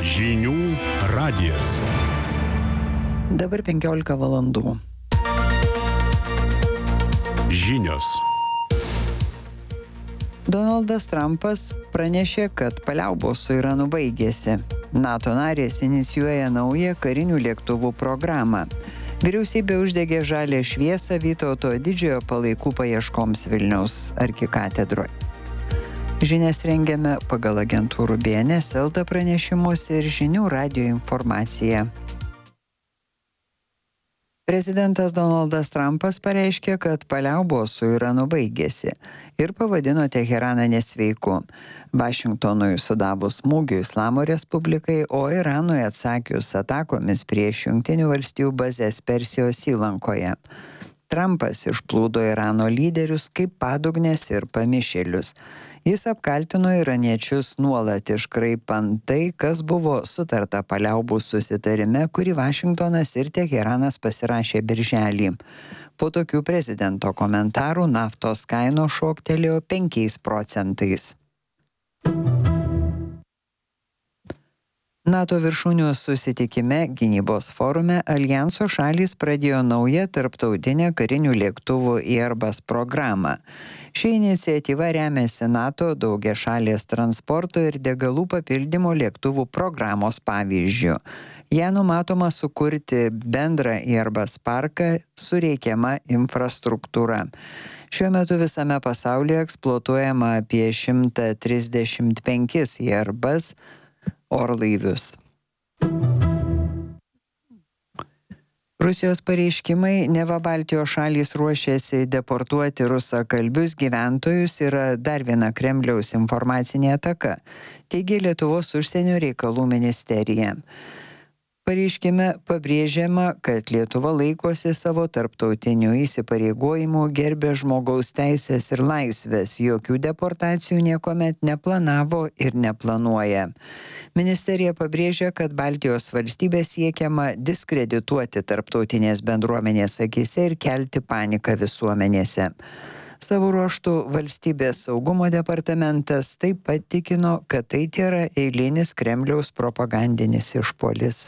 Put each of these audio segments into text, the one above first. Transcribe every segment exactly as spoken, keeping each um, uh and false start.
Žinių radijas. Dabar penkiolika valandų. Žinios. Donaldas Trumpas pranešė, kad paliaubos su Iranu baigėsi. NATO narės inicijuoja naują karinių lėktuvų programą. Vyriausybė uždegė žalią šviesą Vytauto didžiojo palaikų paieškoms Vilniaus arkikatedroje. Žinias rengiame pagal agentūrų B N S L T pranešimus ir Žinių radijo informaciją. Prezidentas Donaldas Trumpas pareiškė, kad paliaubos su Iranu baigėsi ir pavadino Teheraną nesveiku. Vašingtonui sudavus smūgių Islamo Respublikai, o Iranui atsakius atakomis prieš Jungtinių valstijų bazes Persijos įlankoje. Trumpas išplūdo Irano lyderius kaip padugnės ir pamišėlius. Jis apkaltino iraniečius nuolat iškraipant tai, kas buvo sutarta paliaubų susitarime, kurį Vašingtonas ir Teheranas pasirašė birželį. Po tokių prezidento komentarų naftos kainos šoktelėjo penkiais procentais. NATO viršūnių susitikime gynybos forume aljanso šalys pradėjo naują tarptautinę karinių lėktuvų Airbus programą. Ši iniciatyva remiasi NATO daugiašalės transporto ir degalų papildymo lėktuvų programos pavyzdžiu. Ja numatoma sukurti bendrą Airbus parką su reikiama infrastruktūra. Šiuo metu visame pasaulyje eksploatuojama apie šimtą trisdešimt penkis Airbus orlaivius. Rusijos pareiškimai, neva Baltijos šalys ruošiasi deportuoti rusakalbius gyventojus, yra dar viena Kremliaus informacinė ataka, teigė Lietuvos užsienio reikalų ministerija. Pareiškime pabrėžiama, kad Lietuva laikosi savo tarptautinių įsipareigojimų, gerbė žmogaus teisės ir laisvės, jokių deportacijų niekuomet neplanavo ir neplanuoja. Ministerija pabrėžia, kad Baltijos valstybės siekiama diskredituoti tarptautinės bendruomenės akyse ir kelti paniką visuomenėse. Savo ruožtų valstybės saugumo departamentas taip pat tikino, kad tai tėra eilinis Kremliaus propagandinis išpuolis.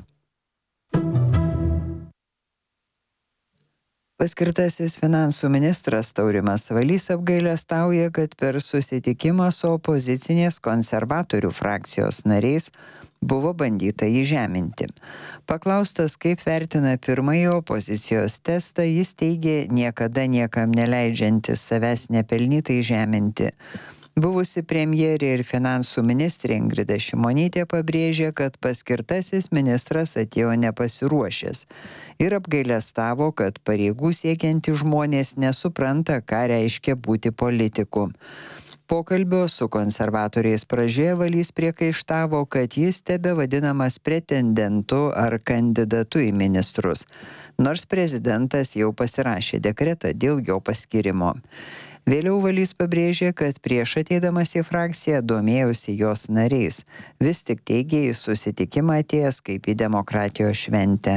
Paskirtasis finansų ministras Taurimas Valys apgailestauja, kad per susitikimą su opozicinės konservatorių frakcijos nariais buvo bandyta jį žeminti. Paklaustas, kaip vertina pirmąjį opozicijos testą, jis teigė niekada niekam neleidžiantis savęs nepelnytai žeminti. Buvusi premjerė ir finansų ministrė Ingrida Šimonytė pabrėžė, kad paskirtasis ministras atėjo nepasiruošęs ir apgailestavo, kad pareigų siekiantys žmonės nesupranta, ką reiškia būti politiku. Pokalbio su konservatoriais pradžioje Valys priekaištavo, kad jis tebe vadinamas pretendentu ar kandidatu į ministrus, nors prezidentas jau pasirašė dekretą dėl jo paskyrimo. Vėliau Valys pabrėžė, kad prieš ateidamas į frakciją domėjosi jos nariais, vis tik teigė į susitikimą atėjęs kaip į demokratijos šventę.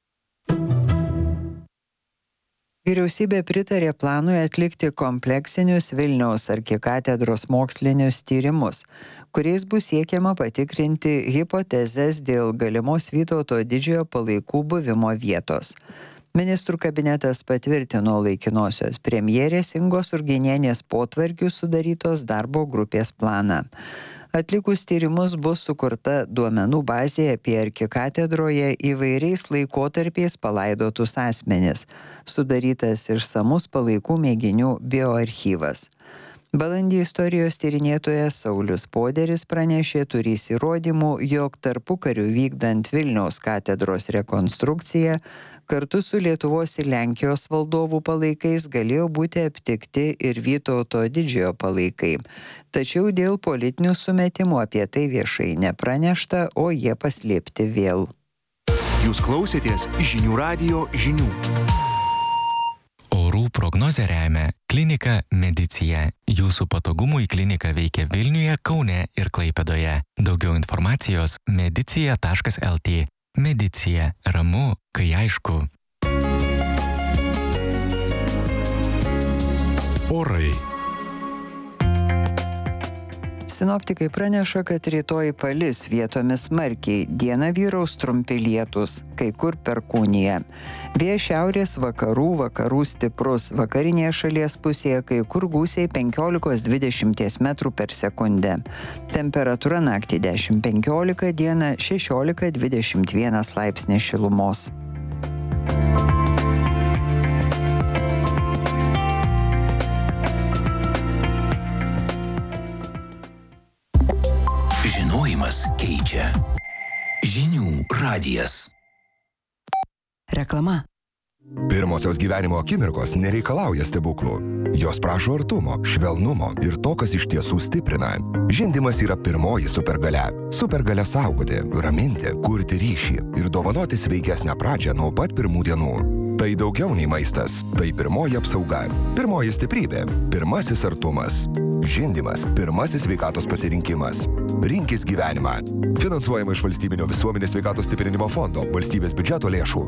Vyriausybė pritarė planui atlikti kompleksinius Vilniaus arkikatedros mokslinius tyrimus, kuriais bus siekiama patikrinti hipotezes dėl galimos Vytauto didžiojo palaikų buvimo vietos. Ministrų kabinetas patvirtino laikinosios premjerės Ingos Urginienės potvarkių sudarytos darbo grupės planą. Atlikus tyrimus bus sukurta duomenų bazė apie arkikatedroje įvairiais laikotarpiais palaidotus asmenis, sudarytas išsamus palaikų mėginių bioarchyvas. Balandį istorijos tyrinėtojas Saulius Poderis pranešė turys įrodymų, jog tarpukariu vykdant Vilniaus katedros rekonstrukciją kartu su Lietuvos ir Lenkijos valdovų palaikais galėjo būti aptikti ir Vytauto didžiojo palaikai. Tačiau dėl politinių sumetimų apie tai viešai nepranešta, o jie paslėpti vėl. Jūs klausėtės Žinių radijo žinių. Orų prognozę remia klinika Medicija. Jūsų patogumui klinika veikia Vilniuje, Kaune ir Klaipėdoje. Daugiau informacijos medicija taškas el tė. Medicija. Ramu, kai aišku. Orai. Sinoptikai praneša, kad rytoj palis vietomis smarkiai, dieną vyraus trumpi lietūs, kai kur perkūnija. Vėjas šiaurės vakarų, vakarų stiprus, vakarinėje šalies pusėje kai kur gūsiai penkiolika dvidešimt metrų per sekundę. Temperatūra naktį dešimt penkiolika, dieną šešiolika dvidešimt vienas laipsnis šilumos. Žinojimas keičia. Žinių radijas. Reklama. Pirmosios gyvenimo akimirkos nereikalauja stebuklų. Jos prašo artumo, švelnumo ir to, kas iš tiesų stiprina. Žindymas yra pirmoji supergalia. Supergalia saugoti, raminti, kurti ryšį ir dovanoti sveikesnę pradžią nuo pat pirmų dienų. Tai daugiau nei maistas, tai pirmoji apsauga, pirmoji stiprybė, pirmasis artumas. Žindymas – pirmasis sveikatos pasirinkimas. Rinkis gyvenimą. Finansuojama iš Valstybinio visuomenės sveikatos stiprinimo fondo, valstybės biudžeto lėšų.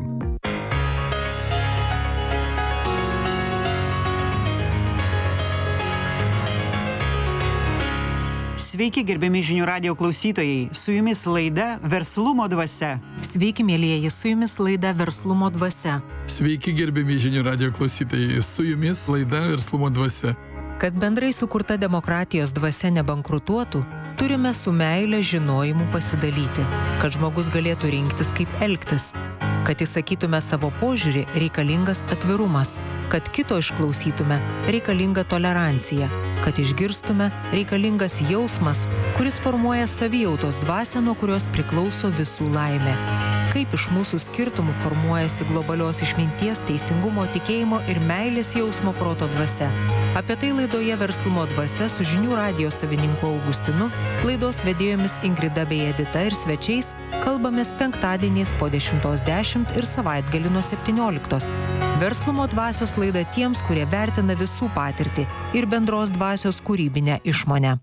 Sveiki, gerbiami žinių radijo klausytojai. Su jumis laida Verslumo dvasia. Sveiki, mielieji, su jumis laida Verslumo dvasia. Sveiki, gerbiami žinių radijo klausytojai. Su jumis laida Verslumo dvasia. Kad bendrai sukurta demokratijos dvasia nebankrutuotų, turime su meile žinojimu pasidalyti, kad žmogus galėtų rinktis, kaip elgtis. Kad įsakytume savo požiūrį, reikalingas atvirumas. Kad kito išklausytume, reikalinga tolerancija. Kad išgirstume, reikalingas jausmas, kuris formuoja savijautos dvasią, nuo kurios priklauso visų laimė. Kaip iš mūsų skirtumų formuojasi globalios išminties, teisingumo, tikėjimo ir meilės jausmo proto dvasia. Apie tai laidoje Verslumo dvasia su žinių radijo savininku Augustinu, laidos vedėjomis Ingrida bei Edita ir svečiais kalbamės penktadieniais po dešimtos dešimt ir savaitgalį nuo septynioliktos. Verslumo dvasios laida tiems, kurie vertina visų patirtį ir bendros dvasios kūrybinę išmonę.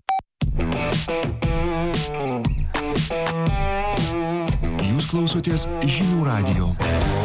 Jūs klausotės Žinių radijo.